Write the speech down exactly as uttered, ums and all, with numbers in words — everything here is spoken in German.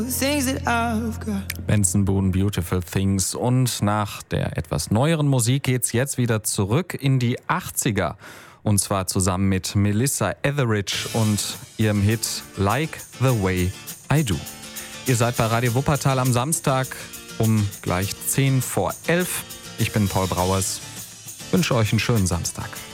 things that I've got. Benson Boone, Beautiful Things. Und nach der etwas neueren Musik geht's jetzt wieder zurück in die achtziger. Und zwar zusammen mit Melissa Etheridge und ihrem Hit Like the Way I Do. Ihr seid bei Radio Wuppertal am Samstag um gleich zehn vor elf. Ich bin Paul Brauers. Wünsche euch einen schönen Samstag.